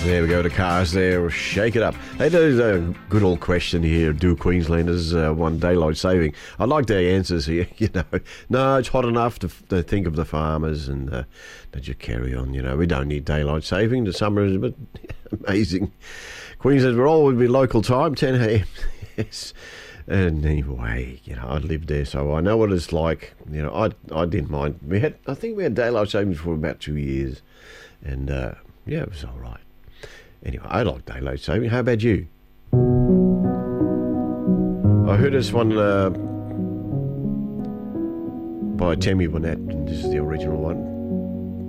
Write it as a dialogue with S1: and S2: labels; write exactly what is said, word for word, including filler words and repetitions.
S1: There we go, the cars there. Shake it up. Hey, there's a good old question here. Do Queenslanders uh, want daylight saving? I like their answers here, you know. No, it's hot enough to, to think of the farmers and uh, they just carry on, you know. We don't need daylight saving. The summer is a bit amazing. Queensland will always be local time, ten a.m. Yes. And anyway, you know, I lived there, so I know what it's like. You know, I I didn't mind. We had, I think we had daylight savings for about two years. And, uh, yeah, it was all right. Anyway, I like daylight saving. How about you? I heard this one uh, by Tammy Wynette, and this is the original one.